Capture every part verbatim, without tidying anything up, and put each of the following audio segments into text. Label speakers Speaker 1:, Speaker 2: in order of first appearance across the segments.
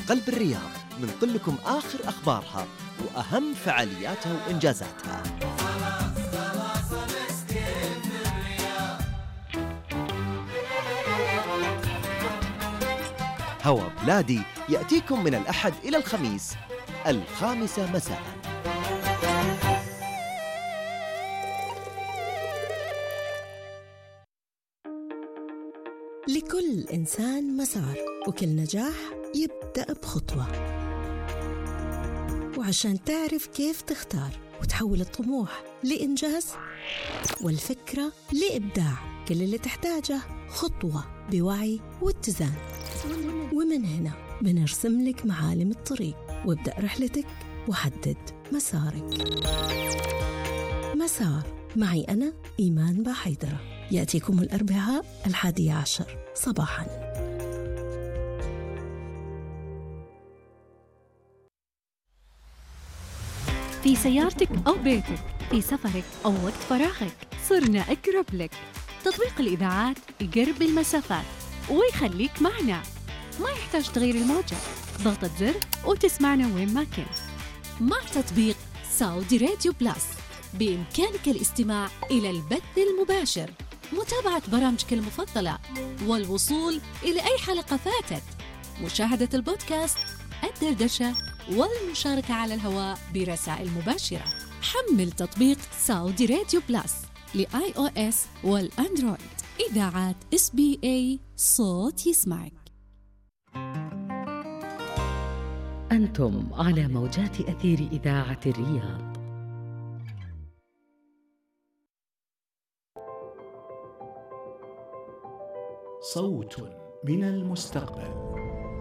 Speaker 1: قلب الرياض ننقل لكم آخر أخبارها وأهم فعالياتها وإنجازاتها. هوا بلادي يأتيكم من الأحد إلى الخميس الخامسة مساء.
Speaker 2: لكل إنسان مسار، وكل نجاح يبدأ بخطوة. وعشان تعرف كيف تختار وتحول الطموح لإنجاز والفكرة لإبداع، كل اللي تحتاجه خطوة بوعي واتزان. ومن هنا بنرسم لك معالم الطريق، وابدأ رحلتك وحدد مسارك. مسار معي أنا إيمان باحيدرة، يأتيكم الأربعاء الحادي عشر صباحاً.
Speaker 3: في سيارتك أو بيتك، في سفرك أو وقت فراغك، صرنا أقرب لك. تطبيق الإذاعات يقرب المسافات ويخليك معنا، ما يحتاج تغيير الموجة، ضغطة زر وتسمعنا وين ما كنت.
Speaker 4: مع تطبيق سعودي راديو بلاس بإمكانك الاستماع إلى البث المباشر، متابعة برامجك المفضلة، والوصول إلى أي حلقة فاتت، مشاهدة البودكاست، الدردشة، والمشاركة على الهواء برسائل مباشرة. حمل تطبيق سعودي راديو بلاس لآي أو إس والأندرويد. إذاعات إس بي إي، صوت يسمعك.
Speaker 5: أنتم على موجات أثير إذاعة الرياض.
Speaker 6: صوت من المستقبل.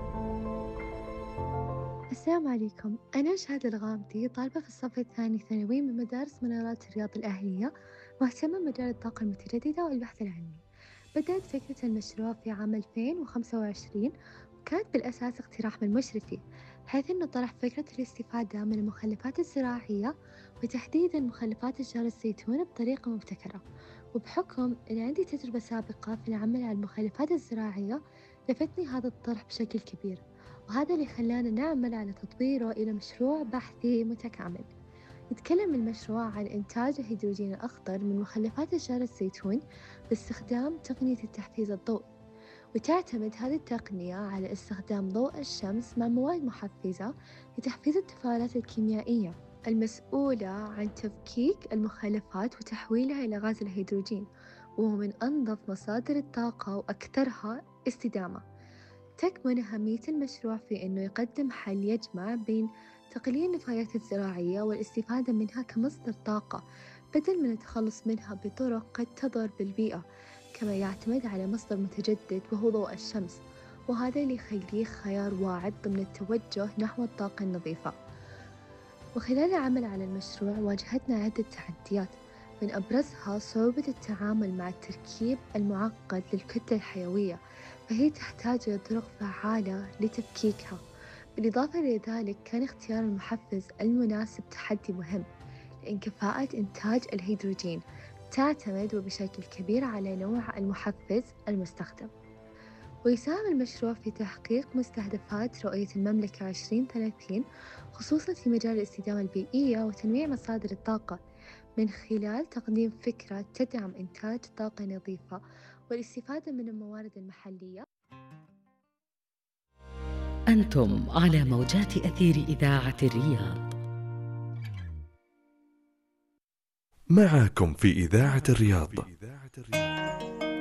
Speaker 7: السلام عليكم، أنا شهد الغامدي، طالبة في الصف الثاني ثانوي من مدارس منارات الرياض الأهلية، مهتمة بمجال الطاقة المتجددة والبحث العلمي. بدأت فكرة المشروع في عام ألفين وخمسة وعشرين، وكانت بالأساس اقتراح من مشرفي، حيث أنه طرح فكرة الاستفادة من المخلفات الزراعية وتحديداً مخلفات الشجر الزيتون بطريقة مبتكرة. وبحكم أن عندي تجربة سابقة في العمل على المخلفات الزراعية، لفتني هذا الطرح بشكل كبير، وهذا اللي خلانا نعمل على تطويره إلى مشروع بحثي متكامل. يتكلم المشروع عن إنتاج الهيدروجين الأخضر من مخلفات شجر الزيتون باستخدام تقنية التحفيز الضوئي، وتعتمد هذه التقنية على استخدام ضوء الشمس مع مواد محفزة لتحفيز التفاعلات الكيميائية المسؤولة عن تفكيك المخلفات وتحويلها إلى غاز الهيدروجين، وهو من أنظف مصادر الطاقة وأكثرها استدامة. تكمن أهمية المشروع في أنه يقدم حل يجمع بين تقليل النفايات الزراعية والاستفادة منها كمصدر طاقة بدل من التخلص منها بطرق قد تضر بالبيئة، كما يعتمد على مصدر متجدد وهو ضوء الشمس، وهذا اللي يخليه خيار واعد ضمن التوجه نحو الطاقة النظيفة. وخلال العمل على المشروع واجهتنا عدة تحديات، من أبرزها صعوبة التعامل مع التركيب المعقد للكتلة الحيوية، فهي تحتاج إلى طرق فعالة لتفكيكها. بالإضافة لذلك كان اختيار المحفز المناسب تحدي مهم، لأن كفاءة إنتاج الهيدروجين تعتمد وبشكل كبير على نوع المحفز المستخدم. ويساهم المشروع في تحقيق مستهدفات رؤية المملكة عشرين ثلاثين، خصوصاً في مجال الاستدامة البيئية وتنويع مصادر الطاقة، من خلال تقديم فكرة تدعم إنتاج طاقة نظيفة والاستفادة من الموارد المحلية.
Speaker 5: أنتم على موجات أثير إذاعة الرياض.
Speaker 8: معكم في إذاعة الرياض